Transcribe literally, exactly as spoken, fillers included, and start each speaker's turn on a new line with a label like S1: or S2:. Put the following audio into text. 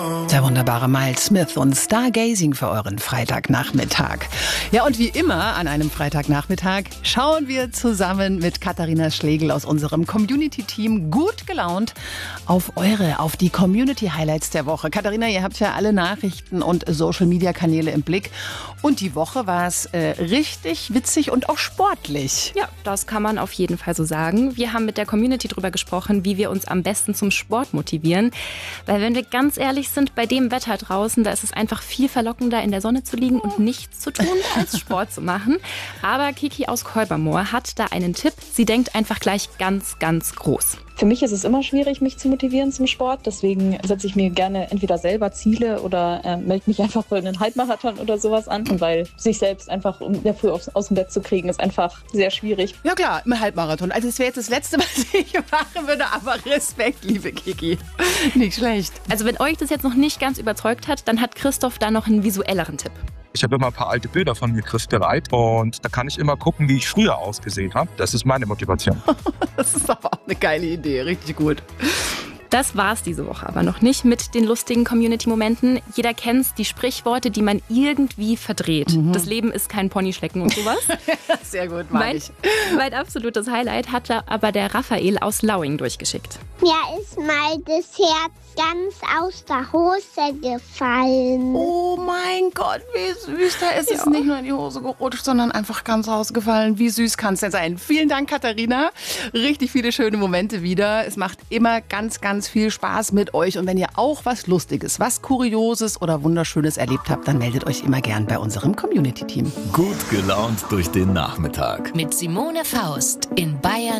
S1: Der wunderbare Miles Smith und Stargazing für euren Freitagnachmittag. Ja, und wie immer an einem Freitagnachmittag schauen wir zusammen mit Katharina Schlegel aus unserem Community-Team gut gelaunt auf eure, auf die Community-Highlights der Woche. Katharina, ihr habt ja alle Nachrichten und Social-Media-Kanäle im Blick. Und die Woche war es äh, richtig witzig und auch sportlich.
S2: Ja, das kann man auf jeden Fall so sagen. Wir haben mit der Community darüber gesprochen, wie wir uns am besten zum Sport motivieren. Weil wenn wir ganz ehrlich sind, bei dem Wetter draußen, da ist es einfach viel verlockender, in der Sonne zu liegen und nichts zu tun, als Sport zu machen. Aber Kiki aus Kolbermoor hat da einen Tipp. Sie denkt einfach gleich ganz, ganz groß.
S3: Für mich ist es immer schwierig, mich zu motivieren zum Sport. Deswegen setze ich mir gerne entweder selber Ziele oder äh, melde mich einfach für einen Halbmarathon oder sowas an. Weil sich selbst einfach um der Früh aus, aus dem Bett zu kriegen, ist einfach sehr schwierig.
S1: Ja klar, im Halbmarathon. Also es wäre jetzt das Letzte, was ich machen würde, aber Respekt, liebe Kiki. Nicht schlecht.
S2: Also wenn euch das jetzt noch nicht ganz überzeugt hat, dann hat Christoph da noch einen visuelleren Tipp.
S4: Ich habe immer ein paar alte Bilder von mir griffbereit und da kann ich immer gucken, wie ich früher ausgesehen habe. Das ist meine Motivation.
S1: Das ist aber auch eine geile Idee, richtig gut.
S2: Das war's diese Woche aber noch nicht mit den lustigen Community-Momenten. Jeder kennt die Sprichworte, die man irgendwie verdreht. Mhm. Das Leben ist kein Ponyschlecken und sowas.
S1: Sehr gut, mag
S2: mein,
S1: ich.
S2: Mein absolutes Highlight hat da aber der Raphael aus Lauing durchgeschickt.
S5: Mir ist mal das Herz ganz aus der Hose gefallen.
S1: Oh mein Gott, wie süß. Da ist ja. es nicht nur in die Hose gerutscht, sondern einfach ganz rausgefallen. Wie süß kann es denn sein? Vielen Dank, Katharina. Richtig viele schöne Momente wieder. Es macht immer ganz, ganz viel Spaß mit euch. Und wenn ihr auch was Lustiges, was Kurioses oder Wunderschönes erlebt habt, dann meldet euch immer gern bei unserem Community-Team.
S6: Gut gelaunt durch den Nachmittag.
S7: Mit Simone Faust in Bayern